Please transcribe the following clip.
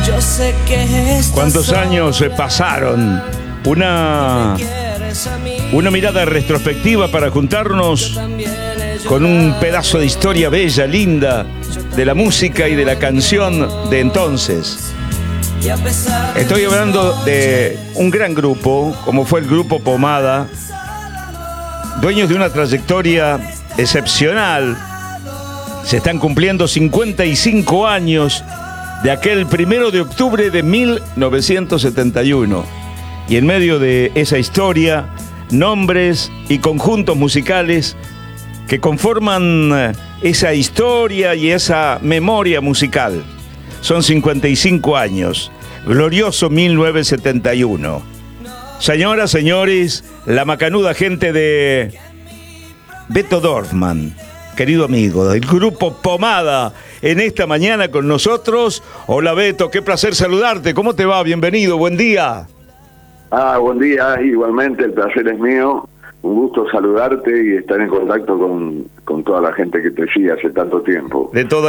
Yo sé que ¿Cuántos años pasaron? Una mirada retrospectiva para juntarnos con un pedazo de historia bella, linda, de la música y de la canción de entonces. Estoy hablando de un gran grupo, como fue el Grupo Pomada, dueños de una trayectoria excepcional. Se están cumpliendo 55 años de aquel 1 de octubre de 1971. Y en medio de esa historia, nombres y conjuntos musicales que conforman esa historia y esa memoria musical. Son 55 años. Glorioso 1971. Señoras, señores, la macanuda gente de Beto Dorfman, querido amigo del Grupo Pomada, en esta mañana con nosotros. Hola Beto, qué placer saludarte. ¿Cómo te va? Bienvenido, buen día. Buen día, igualmente el placer es mío. Un gusto saludarte y estar en contacto con toda la gente que te sigue hace tanto tiempo. De toda